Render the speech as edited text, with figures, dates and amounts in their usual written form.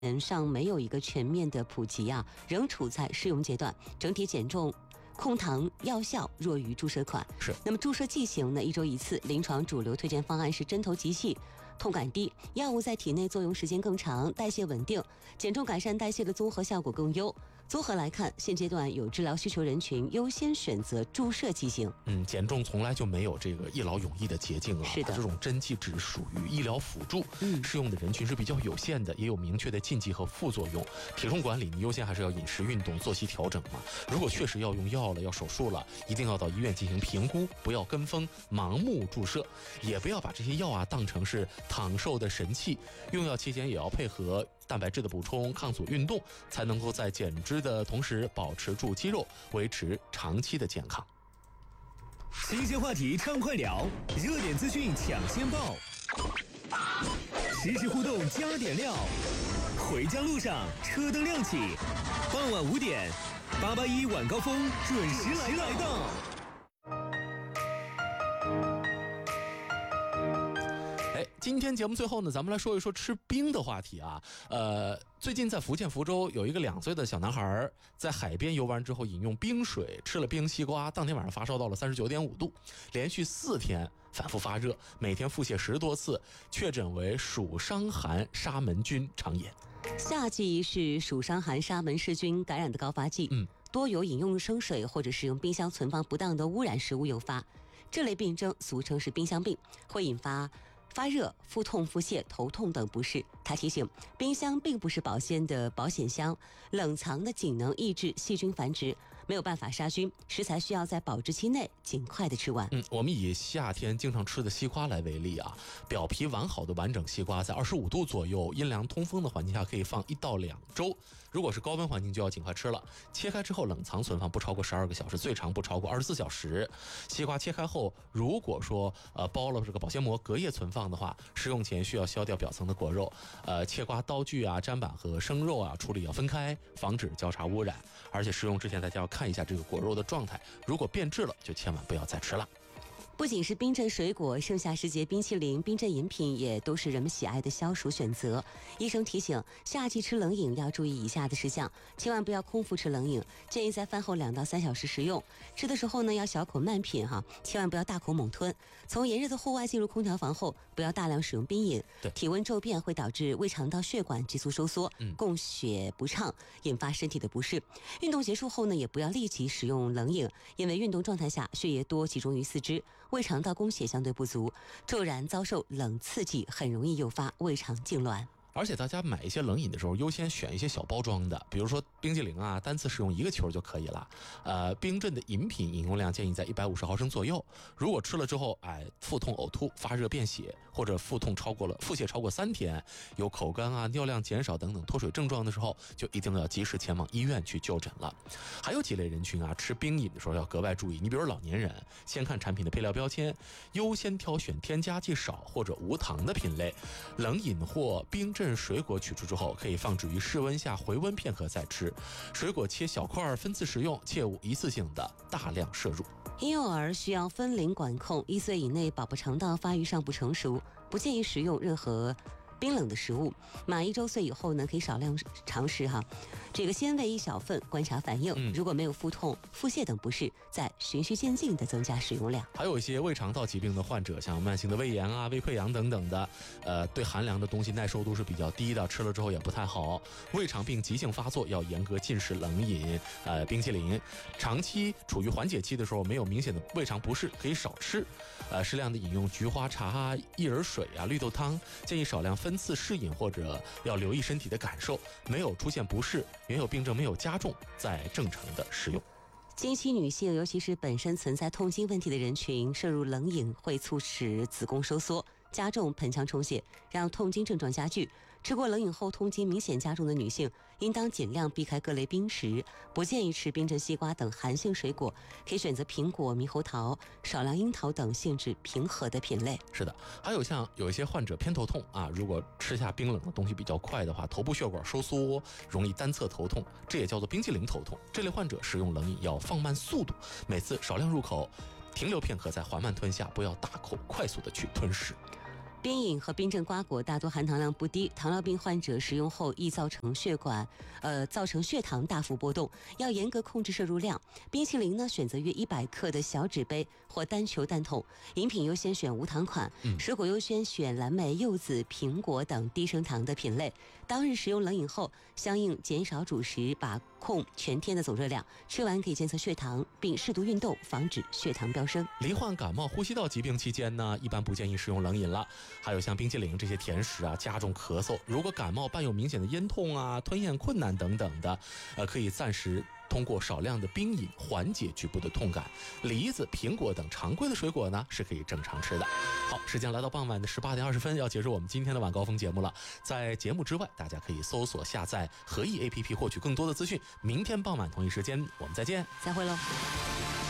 尚没有一个全面的普及啊，仍处在试用阶段，整体减重控糖药效弱于注射款。 是。 那么注射剂型呢，1周1次，临床主流推荐方案是针头极细，痛感低，药物在体内作用时间更长，代谢稳定，减重改善代谢的综合效果更优。综合来看，现阶段有治疗需求人群优先选择注射剂型。 减重从来就没有这个一劳永逸的捷径啊。 是的， 这种针剂只属于医疗辅助，适用的人群是比较有限的，也有明确的禁忌和副作用。体重管理你优先还是要饮食、运动、作息调整嘛。如果确实要用药了、要手术了，一定要到医院进行评估，不要跟风盲目注射，也不要把这些药啊当成是躺瘦的神器。用药期间也要配合蛋白质的补充、抗阻运动，才能够在减脂的同时保持住肌肉，维持长期的健康。 新鲜话题畅快聊，热点资讯抢先报，实时互动加点料。回家路上车灯亮起，傍晚5点，881晚高峰准时来到。 今天节目最后呢，咱们来说一说吃冰的话题啊。最近在福建福州有一个2岁的小男孩在海边游玩之后饮用冰水，吃了冰西瓜，当天晚上发烧到了39.5度，连续4天反复发热，每天腹泻10多次，确诊为属伤寒沙门菌肠炎。 夏季是属伤寒沙门氏菌感染的高发季，多由饮用生水或者使用冰箱存放不当的污染食物诱发。这类病症俗称是冰箱病，会引发发热、腹痛、腹泻、头痛等不适。他提醒，冰箱并不是保鲜的保险箱，冷藏的仅能抑制细菌繁殖，没有办法杀菌，食材需要在保质期内尽快的吃完。 我们以夏天经常吃的西瓜来为例啊，表皮完好的完整西瓜在25度左右，阴凉通风的环境下可以放1到2周。如果是高温环境就要尽快吃了。切开之后冷藏存放不超过12个小时，最长不超过24小时。西瓜切开后，如果说包了这个保鲜膜隔夜存放的话，食用前需要削掉表层的果肉。切瓜刀具啊、砧板和生肉啊处理要分开，防止交叉污染。而且食用之前大家要看一下这个果肉的状态，如果变质了就千万不要再吃了。 不仅是冰镇水果，盛夏时节冰淇淋、冰镇饮品也都是人们喜爱的消暑选择。医生提醒，夏季吃冷饮要注意以下的事项，千万不要空腹吃冷饮，建议在饭后2到3小时食用。吃的时候呢，要小口慢品哈，千万不要大口猛吞。从炎热的户外进入空调房后，不要大量使用冰饮，体温骤变会导致胃肠道血管急速收缩，供血不畅，引发身体的不适。运动结束后呢，也不要立即食用冷饮，因为运动状态下血液多集中于四肢，胃肠道供血相对不足，骤然遭受冷刺激，很容易诱发胃肠痉挛。 而且大家买一些冷饮的时候，优先选一些小包装的，比如说冰激凌啊，单次使用1个球就可以了。冰镇的饮品饮用量建议在150毫升左右。如果吃了之后，腹痛、呕吐、发热、便血，或者腹泻超过3天，有口干啊、尿量减少等等脱水症状的时候，就一定要及时前往医院去就诊了。还有几类人群啊，吃冰饮的时候要格外注意。你比如老年人，先看产品的配料标签，优先挑选添加剂少或者无糖的品类。冷饮或冰镇水果取出之后，可以放置于室温下回温片刻再吃。水果切小块分次食用，切勿一次性的大量摄入。 婴幼儿需要分龄管控，1岁以内宝宝肠道发育尚不成熟，不建议食用任何冰冷的食物。满1周岁以后呢，可以少量尝试这个先喂1小份，观察反应。如果没有腹痛、腹泻等不适，再循序渐进的增加使用量。 还有一些胃肠道疾病的患者，像慢性的胃炎啊、胃溃疡等等的，对寒凉的东西耐受度是比较低的，吃了之后也不太好。胃肠病急性发作要严格禁食冷饮、冰淇淋。长期处于缓解期的时候，没有明显的胃肠不适，可以少吃。适量的饮用菊花茶、薏仁水啊、绿豆汤，建议少量分次试饮，或者要留意身体的感受，没有出现不适，原有病症没有加重，再正常的食用。 经期女性，尤其是本身存在痛经问题的人群，摄入冷饮会促使子宫收缩，加重盆腔充血，让痛经症状加剧。吃过冷饮后痛经明显加重的女性，应当尽量避开各类冰食，不建议吃冰镇西瓜等寒性水果，可以选择苹果、猕猴桃、少量樱桃等性质平和的品类。 是的，还有像有一些患者偏头痛啊，如果吃下冰冷的东西比较快的话，头部血管收缩，容易单侧头痛，这也叫做冰淇淋头痛。这类患者食用冷饮要放慢速度，每次少量入口，停留片刻再缓慢吞下，不要大口快速的去吞食。 冰饮和冰镇瓜果大多含糖量不低，糖尿病患者食用后易造成造成血糖大幅波动，要严格控制摄入量。冰淇淋呢，选择约100克的小纸杯或单球单桶。饮品优先选无糖款，水果优先选蓝莓、柚子、苹果等低升糖的品类。当日食用冷饮后，相应减少主食，把控全天的总热量。吃完可以监测血糖，并适度运动，防止血糖飙升。 罹患感冒、呼吸道疾病期间呢，一般不建议食用冷饮了。还有像冰淇淋这些甜食啊，加重咳嗽。如果感冒伴有明显的咽痛啊、吞咽困难等等的，可以暂时通过少量的冰饮缓解局部的痛感。梨子、苹果等常规的水果呢，是可以正常吃的。好，时间来到傍晚的18点20分，要结束我们今天的晚高峰节目了。在节目之外，大家可以搜索下载合意 APP 获取更多的资讯。明天傍晚同一时间，我们再见， 再会喽。